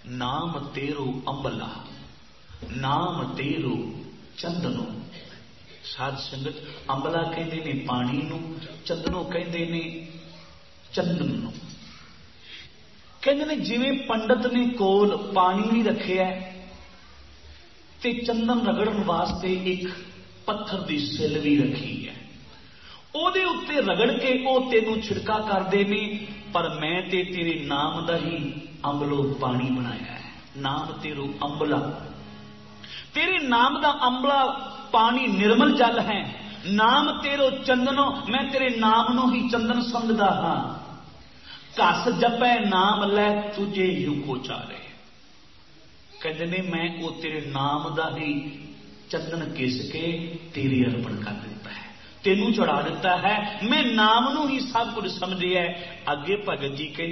नाम तेरो अंबला, नाम तेरो चंदनो। साध संगत, अंबला कहते ने पानी नू, चंदनो कहते ने चंदन नू। कहते ने जिवें पंडित ने कोल पानी भी रखे ते चंदन रगड़न वास्ते एक पत्थर की सिल भी रखी है, ओदे उत्ते रगड़ के वो तेनू छिड़का करते ने। पर मैं ते तेरे नाम दा ही अंबलो पानी बनाया है। नाम तेरो अंबला, तेरे नाम दा अंबला पानी निर्मल जल है। नाम तेरो चंदनो, मैं तेरे नाम नू ही चंदन समझदा हाँ। घस जपै नाम लै तुझे युको चारे। कहते ने मैं वो तेरे नाम दा ही चंदन घिस के तेरे अर्पण कर दिता है, तेनू चढ़ा दिता है। मैं नाम नू ही सब कुछ समझिया। अगे भगत जी कहते